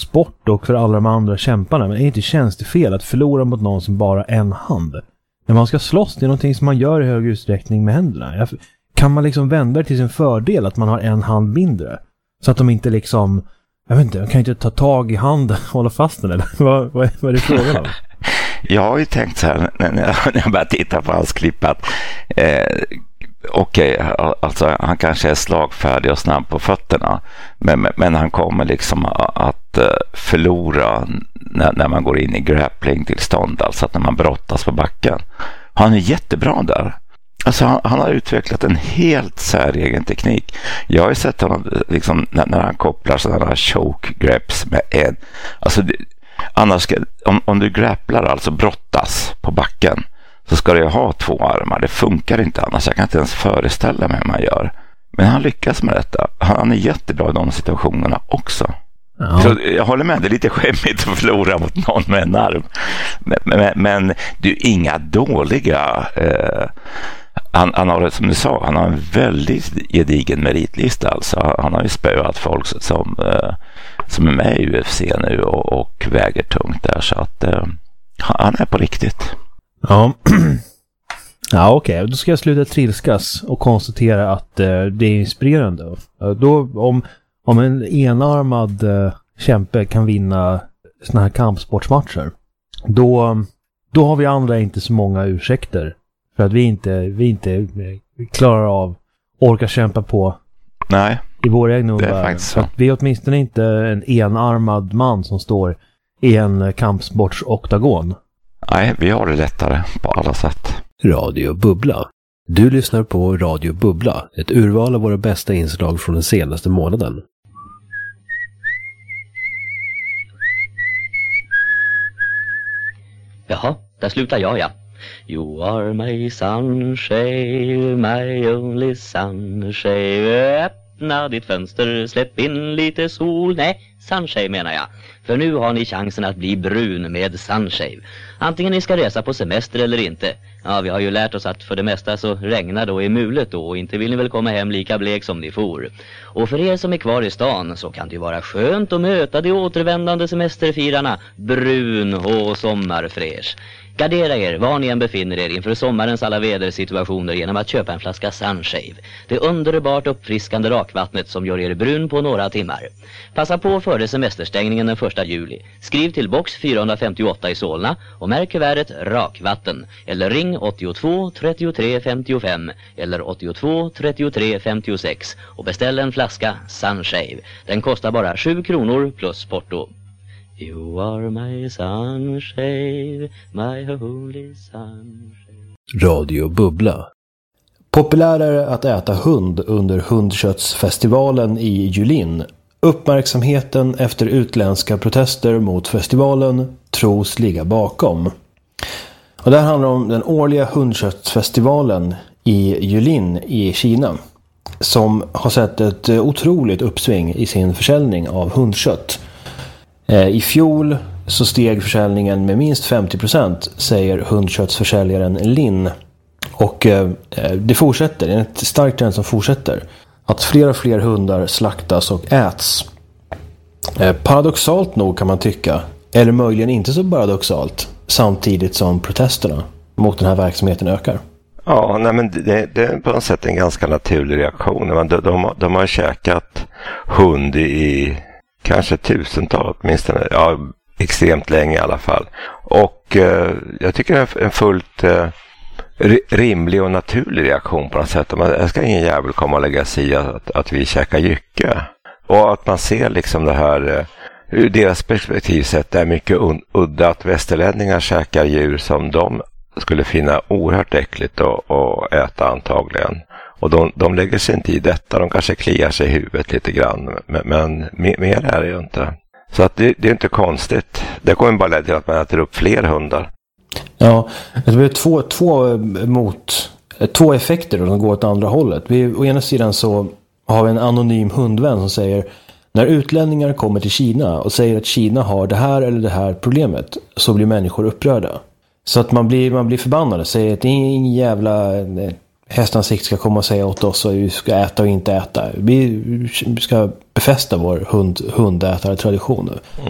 sport och för alla de andra kämparna, men är inte tjänstefel att förlora mot någon som bara har en hand? När man ska slåss, det är någonting som man gör i hög utsträckning med händerna. Kan man liksom vända det till sin fördel att man har en hand mindre? Så att de inte liksom, jag vet inte, de kan inte ta tag i handen och hålla fast den, eller? Vad är det frågan om? Jag har ju tänkt så här när jag börjar titta på hans klipp att okej, alltså han kanske är slagfärdig och snabb på fötterna, men han kommer liksom att förlora när man går in i grappling-tillstånd, alltså att när man brottas på backen. Han är jättebra där. Alltså han har utvecklat en helt säregen teknik. Jag har ju sett honom liksom, när han kopplar sådana här choke grips med en. Alltså annars om du grapplar, alltså brottas på backen, så ska du ha två armar. Det funkar inte annars. Jag kan inte ens föreställa mig hur man gör. Men han lyckas med detta. Han är jättebra i de situationerna också. Ja. Så jag håller med, det är lite skämmigt att förlora mot någon med en arm. Men det är inga dåliga... Han har, som du sa, han har en väldigt gedigen meritlista. Alltså. Han har ju spöat folk som är med i UFC nu och väger tungt där. Så att han är på riktigt. Ja, ja okej. Då ska jag sluta trilskas och konstatera att det är inspirerande. Då, om en enarmad kämpe kan vinna såna här kampsportsmatcher, då har vi andra inte så många ursäkter för att vi inte klarar av orkar kämpa på. Nej, i vår egen värld. Så att vi är åtminstone inte en enarmad man som står i en kampsportsoktagon. Nej, vi har det lättare på alla sätt. Radio Bubbla. Du lyssnar på Radio Bubbla, ett urval av våra bästa inslag från den senaste månaden. Jaha, där slutar jag, ja. You are my sunshine, my only sunshine. Öppna ditt fönster, släpp in lite sol. Nej, sunshine menar jag. För nu har ni chansen att bli brun med Sunshave. Antingen ni ska resa på semester eller inte. Ja, vi har ju lärt oss att för det mesta så regnar då i mulet då. Och inte vill ni väl komma hem lika blek som ni for. Och för er som är kvar i stan så kan det ju vara skönt att möta de återvändande semesterfirarna. Brun och sommarfräsch. Gardera er var ni än befinner er inför sommarens alla vädersituationer genom att köpa en flaska Sunshave. Det underbart uppfriskande rakvattnet som gör er brun på några timmar. Passa på före semesterstängningen den 1 juli. Skriv till box 458 i Solna och märk kuvertet rakvatten. Eller ring 82 33 55 eller 82 33 56 och beställ en flaska Sunshave. Den kostar bara 7 kronor plus porto. You are my sunshine, my holy sunshine. Radio Bubbla. Populärare att äta hund under hundköttsfestivalen i Julin. Uppmärksamheten efter utländska protester mot festivalen tros ligga bakom. Och det här handlar om den årliga hundköttsfestivalen i Julin i Kina, som har sett ett otroligt uppsving i sin försäljning av hundkött. I fjol så steg försäljningen med minst 50%, säger hundköttsförsäljaren Lin. Och det fortsätter, det är ett starkt trend som fortsätter. Att fler och fler hundar slaktas och äts. Paradoxalt nog kan man tycka, eller möjligen inte så paradoxalt, samtidigt som protesterna mot den här verksamheten ökar. Ja, nej, men det är på något sätt en ganska naturlig reaktion. De har käkat hund i kanske tusentals åtminstone, ja, extremt länge i alla fall. Och jag tycker det är en fullt rimlig och naturlig reaktion på något sätt. Jag ska ingen jävel komma och lägga sig i att vi käkar jycke. Och att man ser liksom det här ur deras perspektiv sett är mycket udda att västerlänningar käkar djur som de skulle finna oerhört äckligt att äta antagligen. Och de lägger sig inte i detta. De kanske kliar sig i huvudet lite grann. Men mer är det ju inte. Så att det är inte konstigt. Det kommer bara leda till att man äter upp fler hundar. Ja, det blir två effekter som går åt andra hållet. Å ena sidan så har vi en anonym hundvän som säger: när utlänningar kommer till Kina och säger att Kina har det här eller det här problemet, så blir människor upprörda. Så att man blir förbannad och säger att det är ingen jävla hästansikt ska komma och säga åt oss att vi ska äta och inte äta. Vi ska befästa vår hundätare tradition nu.